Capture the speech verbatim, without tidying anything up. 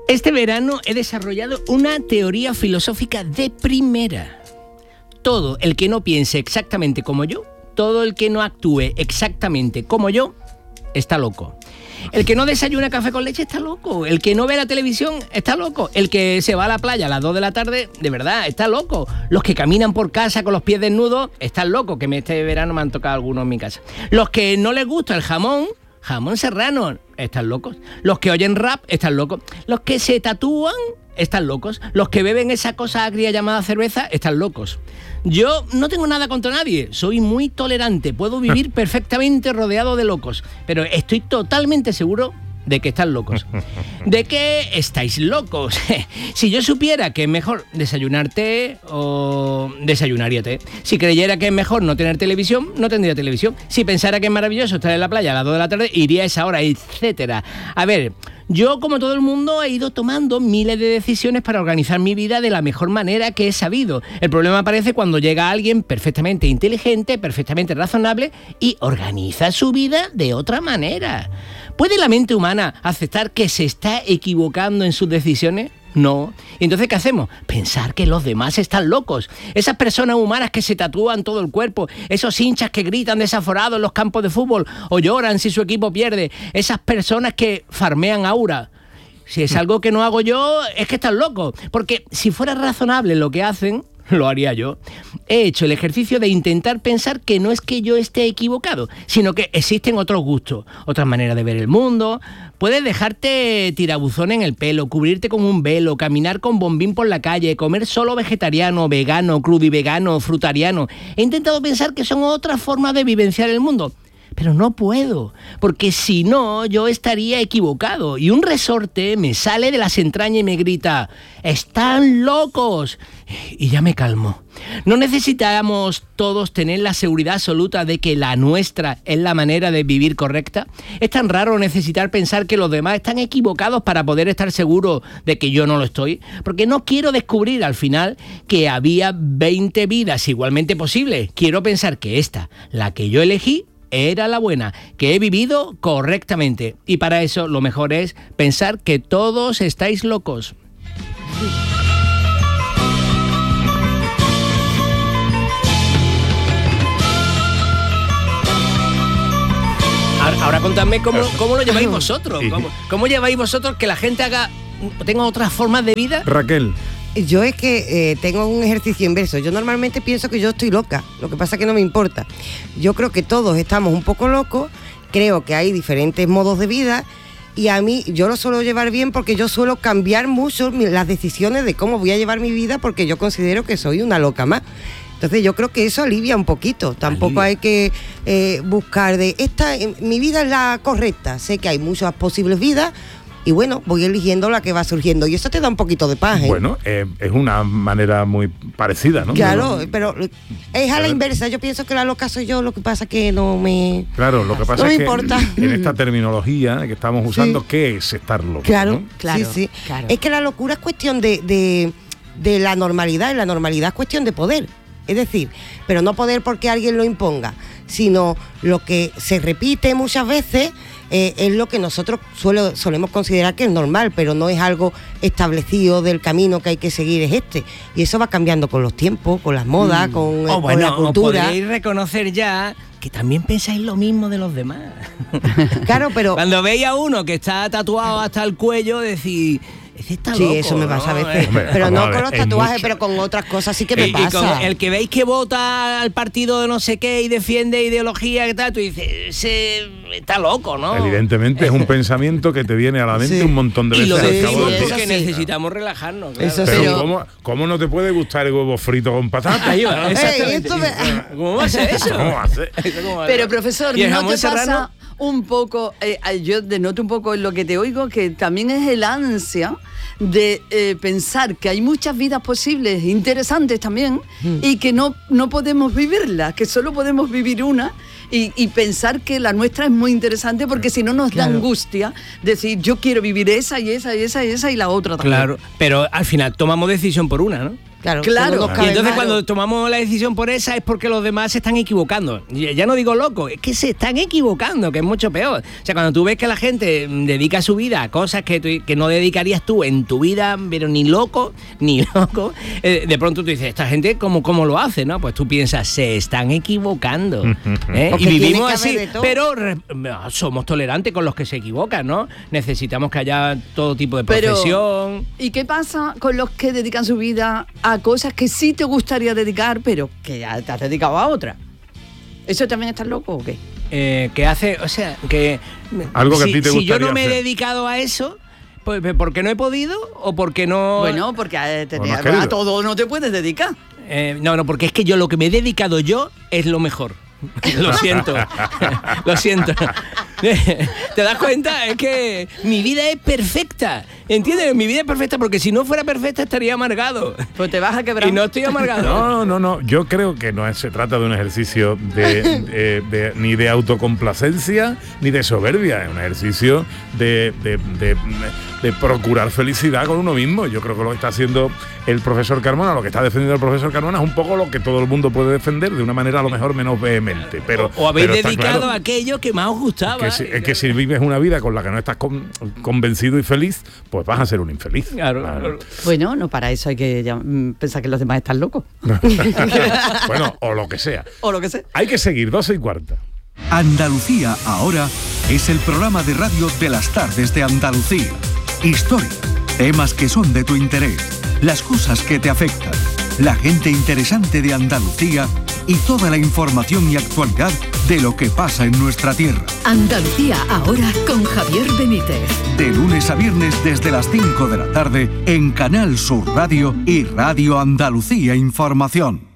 Este verano he desarrollado una teoría filosófica de primera. Todo el que no piense exactamente como yo, todo el que no actúe exactamente como yo, está loco. El que no desayuna café con leche está loco. El que no ve la televisión está loco. El que se va a la playa a las dos de la tarde, de verdad, está loco. Los que caminan por casa con los pies desnudos están locos, que este verano me han tocado algunos en mi casa. Los que no les gusta el jamón, jamón serrano, están locos. Los que oyen rap están locos. Los que se tatúan están locos. Los que beben esa cosa agria llamada cerveza están locos. Yo no tengo nada contra nadie, soy muy tolerante, puedo vivir perfectamente rodeado de locos, pero estoy totalmente seguro de que están locos. ¿De qué estáis locos? Si yo supiera que es mejor desayunar té, o desayunaría té. Si creyera que es mejor no tener televisión, no tendría televisión. Si pensara que es maravilloso estar en la playa a las dos de la tarde, iría a esa hora, etcétera. A ver, yo, como todo el mundo, he ido tomando miles de decisiones para organizar mi vida de la mejor manera que he sabido. El problema aparece cuando llega alguien perfectamente inteligente, perfectamente razonable y organiza su vida de otra manera. ¿Puede la mente humana aceptar que se está equivocando en sus decisiones? No. Entonces, ¿qué hacemos? Pensar que los demás están locos. Esas personas humanas que se tatúan todo el cuerpo, esos hinchas que gritan desaforados en los campos de fútbol o lloran si su equipo pierde, esas personas que farmean aura. Si es algo que no hago yo, es que están locos. Porque si fuera razonable lo que hacen, lo haría yo. He hecho el ejercicio de intentar pensar que no es que yo esté equivocado, sino que existen otros gustos, otras maneras de ver el mundo. Puedes dejarte tirabuzón en el pelo, cubrirte con un velo, caminar con bombín por la calle, comer solo vegetariano, vegano, crudivegano, frutariano. He intentado pensar que son otras formas de vivenciar el mundo. Pero no puedo, porque si no, yo estaría equivocado. Y un resorte me sale de las entrañas y me grita: ¡están locos! Y ya me calmo. No necesitamos todos tener la seguridad absoluta de que la nuestra es la manera de vivir correcta. Es tan raro necesitar pensar que los demás están equivocados para poder estar seguro de que yo no lo estoy. Porque no quiero descubrir al final que había veinte vidas igualmente posibles. Quiero pensar que esta, la que yo elegí, era la buena, que he vivido correctamente. Y para eso lo mejor es pensar que todos estáis locos. Ahora, ahora contadme cómo, cómo lo lleváis vosotros. ¿Cómo, cómo lleváis vosotros que la gente haga tenga otras formas de vida? Raquel. Yo es que eh, tengo un ejercicio inverso. Yo normalmente pienso que yo estoy loca, lo que pasa es que no me importa. Yo creo que todos estamos un poco locos, creo que hay diferentes modos de vida y a mí yo lo suelo llevar bien porque yo suelo cambiar mucho las decisiones de cómo voy a llevar mi vida porque yo considero que soy una loca más. Entonces yo creo que eso alivia un poquito. Tampoco alivia. Hay que eh, buscar de esta, eh, mi vida es la correcta. Sé que hay muchas posibles vidas. Y bueno, voy eligiendo la que va surgiendo. Y eso te da un poquito de paz, ¿eh? Bueno, eh, es una manera muy parecida, ¿no? Claro, pero es a la inversa. Yo pienso que la loca soy yo, lo que pasa que no me... Claro, lo que pasa no es me que importa. En esta terminología que estamos usando, sí. ¿Qué es estar loco? Claro, ¿no? claro, sí, sí. Claro. Es que la locura es cuestión de, de, de la normalidad, y la normalidad es cuestión de poder. Es decir, pero no poder porque alguien lo imponga, sino lo que se repite muchas veces... Eh, es lo que nosotros suelo, solemos considerar que es normal, pero no es algo establecido del camino que hay que seguir, es este. Y eso va cambiando con los tiempos, con las modas, mm. con, oh, eh, bueno, con la cultura. Podréis reconocer ya que también pensáis lo mismo de los demás. Claro, pero... Cuando veis a uno que está tatuado hasta el cuello, decís... Está sí, loco, eso me pasa, ¿no? A veces. Hombre, pero no ver, con los tatuajes, pero con otras cosas sí que me y, pasa. Y con el que veis que vota al partido de no sé qué y defiende ideología y tal, tú dices, ese está loco, ¿no? Evidentemente es un pensamiento que te viene a la mente sí. un montón de veces. Y lo decimos sí, porque sí. necesitamos relajarnos. Claro. Eso pero sí. ¿cómo, ¿cómo no te puede gustar el huevo frito con patata? Ahí va, exactamente. Hey, me... ¿Cómo va a ser eso? ¿Cómo va a ser? Pero profesor, ¿no te pasa serrano? un poco, eh, yo denoto un poco en lo que te oigo, que también es el ansia de eh, pensar que hay muchas vidas posibles, interesantes también, mm. y que no, no podemos vivirlas, que solo podemos vivir una, y, y pensar que la nuestra es muy interesante, porque si no nos claro. da angustia decir yo quiero vivir esa y esa y esa y esa y la otra también. Claro, pero al final tomamos decisión por una, ¿no? Claro, Claro. todo nos Y cabe entonces mal. cuando tomamos la decisión por esa es porque los demás se están equivocando. Ya ya no digo loco, es que se están equivocando, que es mucho peor. O sea, cuando tú ves que la gente dedica su vida a cosas que, tú- que no dedicarías tú en tu vida, pero ni loco, ni loco, eh, de pronto tú dices, esta gente, ¿cómo, cómo lo hace? ¿No? Pues tú piensas, se están equivocando. ¿eh? Porque Y tiene vivimos que así, haber de todo. pero re- somos tolerantes con los que se equivocan, ¿no? Necesitamos que haya todo tipo de Pero, profesión. ¿y qué pasa con los que dedican su vida a cosas que sí te gustaría dedicar, pero que ya te has dedicado a otra? ¿Eso también estás loco o qué? Eh, que hace, o sea, que Algo que a si, ti te si yo gustaría no me he hacer. dedicado a eso, pues ¿porque no he podido o porque no? Bueno, porque a, te- O no has a querido. todo no te puedes dedicar. Eh, no, no, porque es que yo lo que me he dedicado yo es lo mejor. Lo siento, lo siento. ¿Te das cuenta? Es que mi vida es perfecta, ¿entiendes? Mi vida es perfecta porque si no fuera perfecta estaría amargado. Pues te vas a quebrar. Y no estoy amargado. No, no, no. Yo creo que no es- se trata de un ejercicio de, de- de- ni de autocomplacencia ni de soberbia. Es un ejercicio de, de- de- de procurar felicidad con uno mismo. Yo creo que lo que está haciendo el profesor Carmona, lo que está defendiendo el profesor Carmona, es un poco lo que todo el mundo puede defender de una manera a lo mejor menos vehemente. Pero, O habéis pero está dedicado claro a aquello que más os gustaba. que si, es que si vives una vida con la que no estás con- convencido y feliz, pues vas a ser un infeliz. Claro, claro. Bueno, no, para eso hay que ya, mm, pensar que los demás están locos. Bueno, o lo que sea. O lo que sea. Hay que seguir, doce y cuarta. Andalucía ahora es el programa de radio de las tardes de Andalucía. Historia, temas que son de tu interés, las cosas que te afectan, la gente interesante de Andalucía y toda la información y actualidad de lo que pasa en nuestra tierra. Andalucía ahora con Javier Benítez. De lunes a viernes desde las cinco de la tarde en Canal Sur Radio y Radio Andalucía Información.